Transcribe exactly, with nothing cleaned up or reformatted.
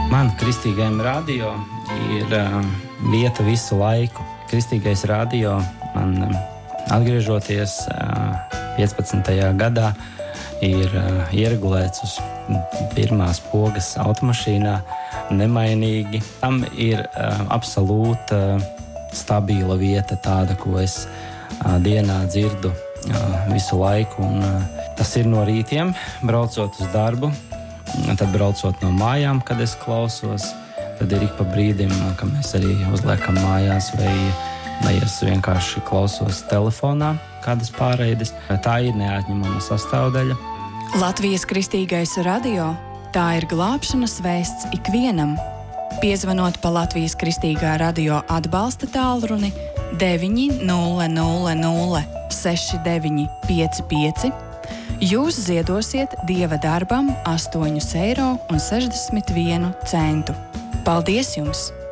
Man kristīgajam radio ir uh, vieta visu laiku. Kristīgais radio man um, atgriežoties uh, piecpadsmitajā gadā ir uh, ieregulēts uz pirmās pogas automašīnā nemainīgi. Tam ir uh, absolūta uh, stabila vieta, tāda, ko es uh, dienā dzirdu uh, visu laiku. Un, uh, tas ir no rītiem, braucot uz darbu. Tad braucot no mājām, kad es klausos, tad ir ik pa brīdim, ka mēs arī uzliekam mājās, vai, vai es vienkārši klausos telefonā kādas pāreides. Tā ir neatņemama sastāvdaļa. Latvijas Kristīgais radio – tā ir glābšanas vēsts ikvienam. Piezvanot pa Latvijas Kristīgā radio atbalsta tālruni deviņi nulle nulle nulle seši deviņi pieci pieci, jūs ziedosiet Dieva darbam astoņus eiro un sešdesmit vienu centu. Paldies jums!